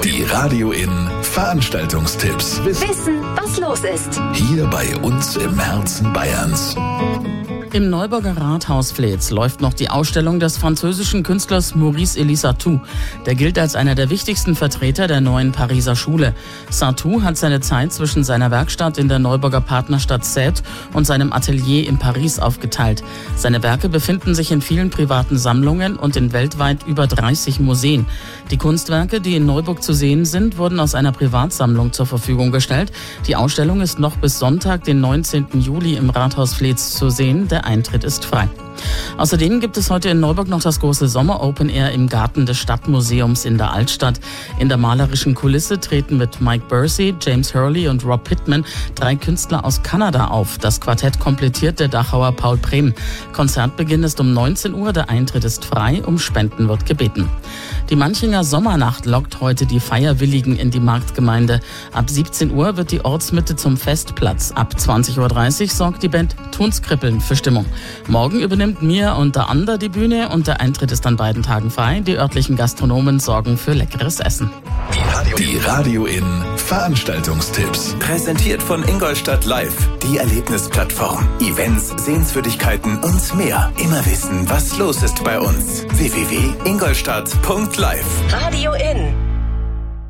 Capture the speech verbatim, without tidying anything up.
Die Radio In Veranstaltungstipps. Wissen, was los ist. Hier bei uns im Herzen Bayerns. Im Neuburger Rathaus Flez läuft noch die Ausstellung des französischen Künstlers Maurice Elie Sartoux. Der gilt als einer der wichtigsten Vertreter der neuen Pariser Schule. Sartoux hat seine Zeit zwischen seiner Werkstatt in der Neuburger Partnerstadt Sète und seinem Atelier in Paris aufgeteilt. Seine Werke befinden sich in vielen privaten Sammlungen und in weltweit über dreißig Museen. Die Kunstwerke, die in Neuburg zu sehen sind, wurden aus einer Privatsammlung zur Verfügung gestellt. Die Ausstellung ist noch bis Sonntag, den neunzehnten Juli, im Rathaus Flez zu sehen. Der Eintritt ist frei. Außerdem gibt es heute in Neuburg noch das große Sommer-Open Air im Garten des Stadtmuseums in der Altstadt. In der malerischen Kulisse treten mit Mike Bursey, James Hurley und Rob Pittman drei Künstler aus Kanada auf. Das Quartett komplettiert der Dachauer Paul Brehm. Konzertbeginn ist um neunzehn Uhr, der Eintritt ist frei, um Spenden wird gebeten. Die Manchinger Sommernacht lockt heute die Feierwilligen in die Marktgemeinde. Ab siebzehn Uhr wird die Ortsmitte zum Festplatz. Ab zwanzig Uhr dreißig sorgt die Band Tunskrippeln für Stimmung. Morgen übernimmt Mir und der Ander die Bühne und der Eintritt ist an beiden Tagen frei. Die örtlichen Gastronomen sorgen für leckeres Essen. Die Radio In Veranstaltungstipps. Präsentiert von Ingolstadt Live, die Erlebnisplattform. Events, Sehenswürdigkeiten und mehr. Immer wissen, was los ist bei uns. w w w punkt ingolstadt punkt live. Radio In.